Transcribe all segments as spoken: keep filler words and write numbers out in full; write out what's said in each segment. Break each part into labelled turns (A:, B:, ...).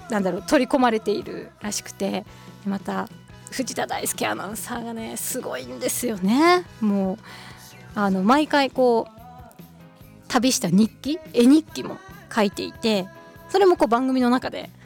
A: なんだろう取り込まれているらしくて、また藤田大輔アナウンサーがねすごいんですよね。もうあの毎回こう旅した日記絵日記も書いていて、それもこう番組の中で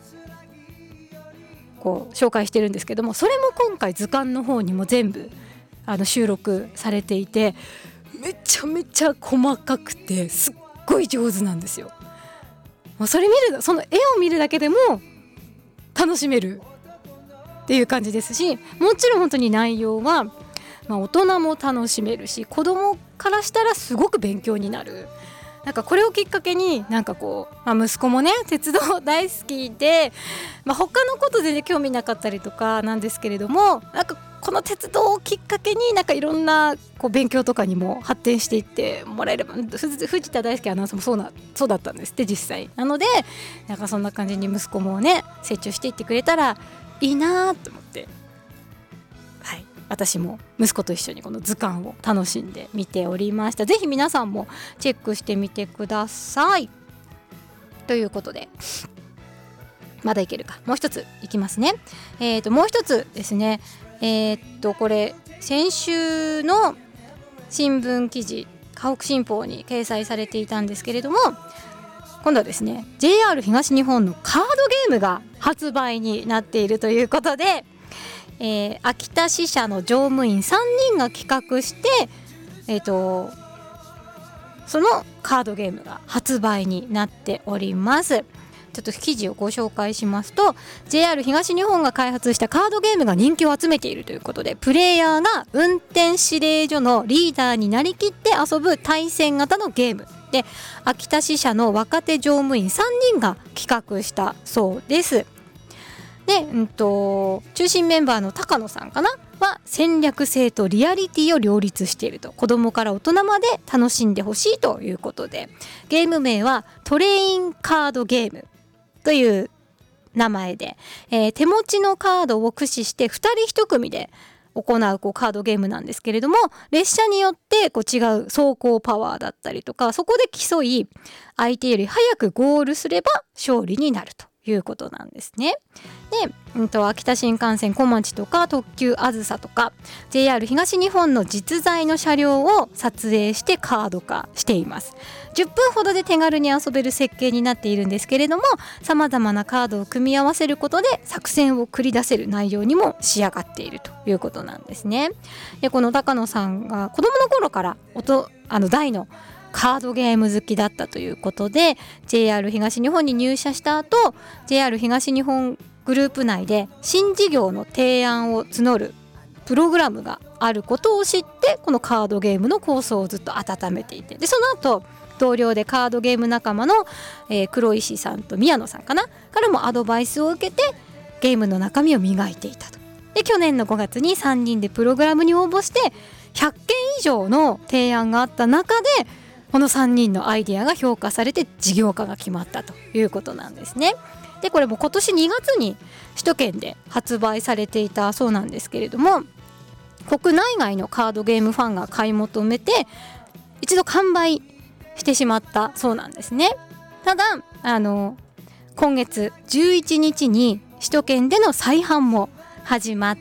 A: こう紹介してるんですけども、それも今回図鑑の方にも全部あの収録されていて、めちゃめちゃ細かくてすっごい上手なんですよ。もうそれ見るその絵を見るだけでも楽しめるっていう感じですし、もちろん本当に内容は、まあ、大人も楽しめるし、子供からしたらすごく勉強になる。なんかこれをきっかけになんかこう、まあ、息子もね鉄道大好きで、まあ、他のことで、ね、興味なかったりとかなんですけれども、なんかこの鉄道をきっかけになんかいろんなこう勉強とかにも発展していってもらえれば、藤田大輔アナウンサーもそうなそうだったんですって実際。なのでなんかそんな感じに息子もね成長していってくれたらいいなと思って、はい、私も息子と一緒にこの図鑑を楽しんで見ておりました。ぜひ皆さんもチェックしてみてください。ということでまだいけるか、もう一ついきますね。えーともう一つですね、えー、っとこれ先週の新聞記事河北新報に掲載されていたんですけれども、今度はですね ジェイアール 東日本のカードゲームが発売になっているということで、えー、秋田支社の乗務員さんにんが企画して、えー、とそのカードゲームが発売になっております。ちょっと記事をご紹介しますと、 ジェイアール 東日本が開発したカードゲームが人気を集めているということで、プレイヤーが運転指令所のリーダーになりきって遊ぶ対戦型のゲームで、秋田支社の若手乗務員さんにんが企画したそうです。で、うんと、中心メンバーの高野さんかなは戦略性とリアリティを両立していると、子供から大人まで楽しんでほしいということで、ゲーム名はトレインカードゲームという名前で、えー、手持ちのカードを駆使してふたりいち組で行うこうカードゲームなんですけれども、列車によってこう違う走行パワーだったりとか、そこで競い相手より早くゴールすれば勝利になるということなんですね。で、うんと、秋田新幹線小町とか特急あずさとか ジェイアール 東日本の実在の車両を撮影してカード化しています。じゅっぷんほどで手軽に遊べる設計になっているんですけれども、さまざまなカードを組み合わせることで作戦を繰り出せる内容にも仕上がっているということなんですね。で、この高野さんが子供の頃から音あの大のカードゲーム好きだったということで、 ジェイアール 東日本に入社した後 ジェイアール 東日本グループ内で新事業の提案を募るプログラムがあることを知って、このカードゲームの構想をずっと温めていて、でその後同僚でカードゲーム仲間の、えー、黒石さんと宮野さんかなからもアドバイスを受けてゲームの中身を磨いていたと。で、去年のごがつにさんにんでプログラムに応募してひゃっけん以上の提案があった中で、このさんにんのアイデアが評価されて事業化が決まったということなんですね。で、これも今年にがつに首都圏で発売されていたそうなんですけれども、国内外のカードゲームファンが買い求めて一度完売してしまったそうなんですね。ただあの今月じゅういちにちに首都圏での再販も始まって、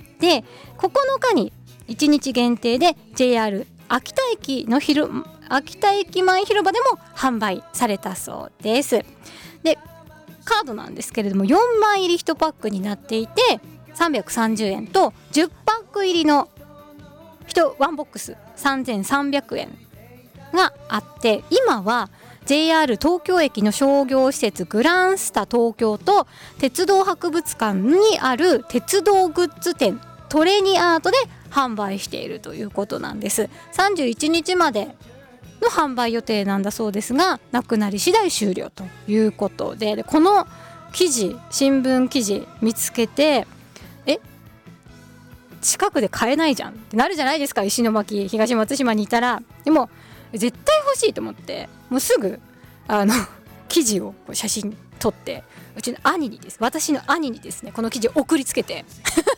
A: ここのかにいちにち限定で ジェイアール 秋田駅の広秋田駅前広場でも販売されたそうです。で、カードなんですけれどもよんまい入りいちパックになっていてさんびゃくさんじゅうえんとじゅっパック入りのいちワンボックスさんぜんさんびゃくえんがあって、今は ジェイアール 東京駅の商業施設グランスタ東京と鉄道博物館にある鉄道グッズ店トレニアートで販売しているということなんです。さんじゅういちにちまでの販売予定なんだそうですが、なくなり次第終了ということで、でこの記事新聞記事見つけて、え近くで買えないじゃんってなるじゃないですか。石巻東松島にいたら。でも絶対欲しいと思って、もうすぐあの記事を写真撮ってうちの兄にです私の兄にですねこの記事を送りつけて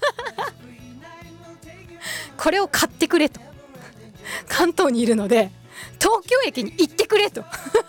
A: これを買ってくれと、関東にいるので東京駅に行ってくれと